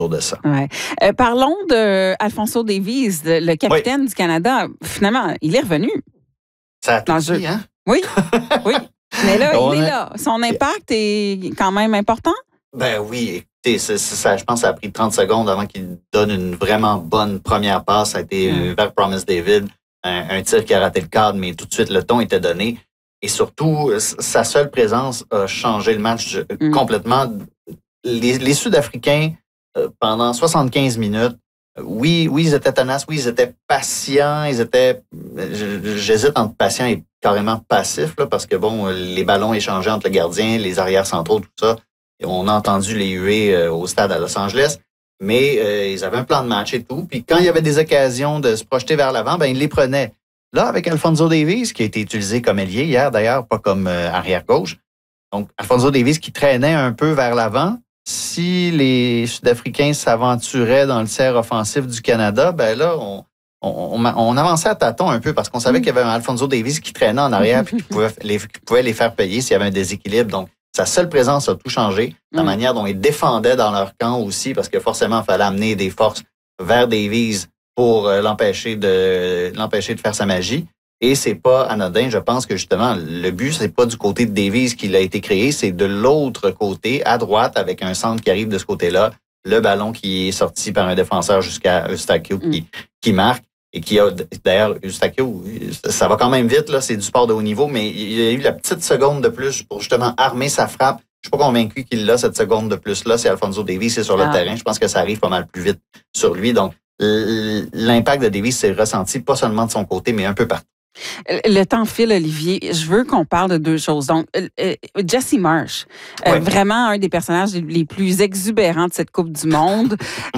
autour de ça. Ouais. Parlons d'Alfonso Davies, le capitaine du Canada. Finalement, il est revenu. Ça a tout dit, hein? Oui, oui. Mais là, il est là. Son impact est quand même important? Ben oui, écoutez, ça, je pense que ça a pris 30 secondes avant qu'il donne une vraiment bonne première passe. Ça a été vers Promise David, un tir qui a raté le cadre, mais tout de suite, le ton était donné. Et surtout, sa seule présence a changé le match complètement. Les Sud-Africains, pendant 75 minutes, oui, ils étaient tenaces, oui, ils étaient patients, j'hésite entre patient et carrément passif, là, parce que bon, les ballons échangés entre le gardien, les arrières centraux, tout ça, et on a entendu les huées au stade à Los Angeles, mais ils avaient un plan de match et tout, puis quand il y avait des occasions de se projeter vers l'avant, ben ils les prenaient. Là, avec Alfonso Davies, qui a été utilisé comme ailier hier, d'ailleurs, pas comme arrière-gauche, donc Alfonso Davies qui traînait un peu vers l'avant. Si les Sud-Africains s'aventuraient dans le tiers offensif du Canada, ben là, on avançait à tâtons un peu parce qu'on savait qu'il y avait un Alfonso Davies qui traînait en arrière puis qui pouvait les faire payer s'il y avait un déséquilibre. Donc, sa seule présence a tout changé. La manière dont ils défendaient dans leur camp aussi, parce que forcément, il fallait amener des forces vers Davies pour l'empêcher de faire sa magie. Et c'est pas anodin. Je pense que justement, le but, c'est pas du côté de Davies qu'il a été créé, c'est de l'autre côté, à droite, avec un centre qui arrive de ce côté-là, le ballon qui est sorti par un défenseur jusqu'à Eustáquio qui marque et qui a, d'ailleurs, Eustáquio, ça va quand même vite, là, c'est du sport de haut niveau, mais il a eu la petite seconde de plus pour justement armer sa frappe. Je suis pas convaincu qu'il a cette seconde de plus-là. C'est Alfonso Davies, c'est sur le terrain. Je pense que ça arrive pas mal plus vite sur lui. Donc, l'impact de Davies s'est ressenti pas seulement de son côté, mais un peu partout. Le temps file, Olivier. Je veux qu'on parle de deux choses. Donc, Jesse Marsh, vraiment un des personnages les plus exubérants de cette Coupe du Monde.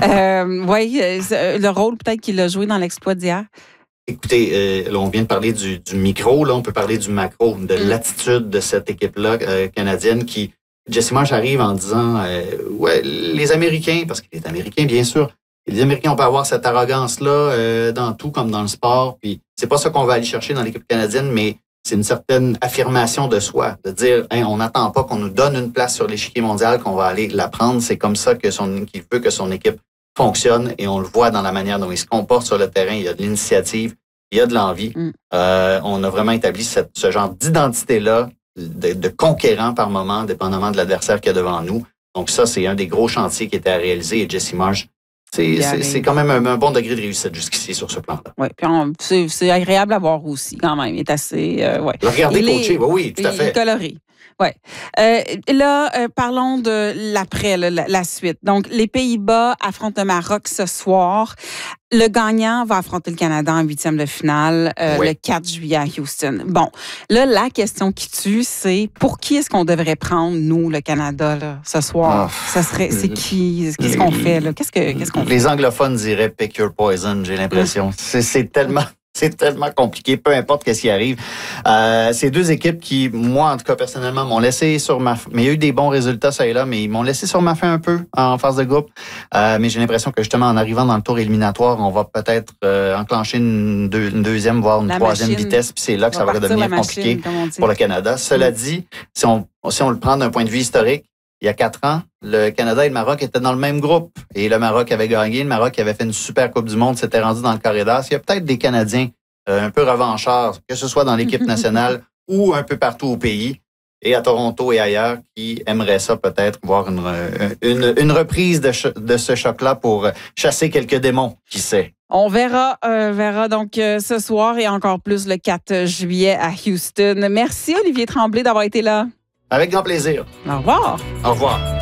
Le rôle peut-être qu'il a joué dans l'exploit d'hier. Écoutez, là, on vient de parler du micro, là, on peut parler du macro, de l'attitude de cette équipe-là canadienne qui... Jesse Marsh arrive en disant, les Américains, parce qu'il est Américain, bien sûr, les Américains, on peut avoir cette arrogance-là dans tout, comme dans le sport. Puis c'est pas ça qu'on va aller chercher dans l'équipe canadienne, mais c'est une certaine affirmation de soi, de dire, on n'attend pas qu'on nous donne une place sur l'échiquier mondial, qu'on va aller la prendre. C'est comme ça qu'il veut que son équipe fonctionne, et on le voit dans la manière dont il se comporte sur le terrain. Il y a de l'initiative, il y a de l'envie. On a vraiment établi ce genre d'identité-là, de conquérant par moment, dépendamment de l'adversaire qu'il y a devant nous. Donc ça, c'est un des gros chantiers qui était à réaliser, et Jesse Marsh, c'est quand même un bon degré de réussite jusqu'ici sur ce plan-là. Oui, puis c'est agréable à voir aussi quand même. Il est assez... Regardez coacher, oui, tout à fait. Il est coloré. Oui. Parlons de l'après, la suite. Donc, les Pays-Bas affrontent le Maroc ce soir. Le gagnant va affronter le Canada en 8e de finale le 4 juillet à Houston. Bon, là, la question qui tue, c'est pour qui est-ce qu'on devrait prendre, nous, le Canada, là, ce soir? C'est qui? Qu'est-ce qu'on fait, là? Qu'est-ce qu'on fait? Les anglophones diraient « pick your poison », j'ai l'impression. C'est tellement... C'est tellement compliqué, peu importe qu'est-ce qui arrive. Ces deux équipes qui, moi, en tout cas, personnellement, m'ont laissé sur ma faim. Mais il y a eu des bons résultats, ça et là, mais ils m'ont laissé sur ma faim un peu en phase de groupe. Mais j'ai l'impression que, justement, en arrivant dans le tour éliminatoire, on va peut-être enclencher une deuxième, voire une troisième vitesse. Puis c'est là que ça va devenir compliqué pour le Canada. Cela dit, si on le prend d'un point de vue historique, il y a 4 ans, le Canada et le Maroc étaient dans le même groupe. Et le Maroc avait gagné. Le Maroc avait fait une super Coupe du Monde, s'était rendu dans le corridor. Il y a peut-être des Canadiens un peu revanchards, que ce soit dans l'équipe nationale ou un peu partout au pays, et à Toronto et ailleurs, qui aimeraient ça peut-être, voir une reprise de ce choc-là pour chasser quelques démons, qui sait. On verra donc ce soir et encore plus le 4 juillet à Houston. Merci Olivier Tremblay d'avoir été là. Avec grand plaisir. Au revoir. Au revoir.